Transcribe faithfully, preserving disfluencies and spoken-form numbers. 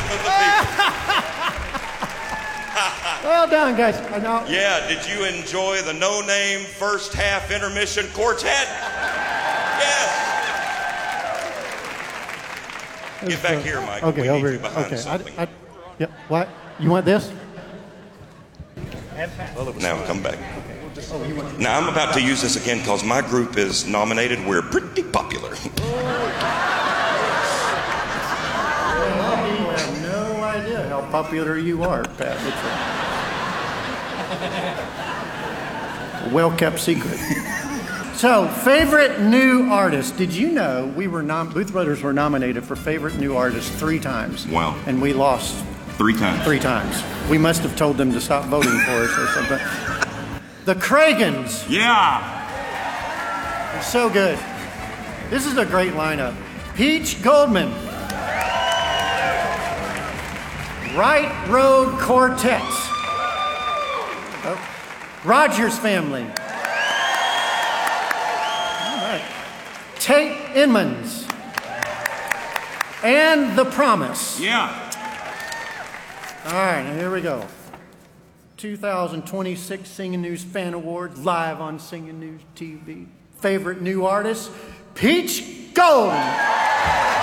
Well done, guys. I know. Yeah, did you enjoy the No Name first half intermission quartet? Yes. Get back here, Mike. Okay, we over need here. you behind Okay. something. I, I, yeah. What? You want this? Now come back. Now I'm about to use this again because my group is nominated. We're pretty popular. I have no idea how popular you are, Pat. It's a well-kept secret. So, favorite new artist. Did you know we were nom- Booth Brothers were nominated for favorite new artist three times? Wow. And we lost Three times. three times. We must have told them to stop voting for us or something. The Cragans. Yeah. They're so good. This is a great lineup. Peach Goldman. Right Road Quartet. Oh. Rogers Family. All right. Tate Inmans. And The Promise. Yeah. All right, now here we go. two thousand twenty-six Singing News Fan Awards, live on Singing News T V. Favorite new artist, Peach Goldman.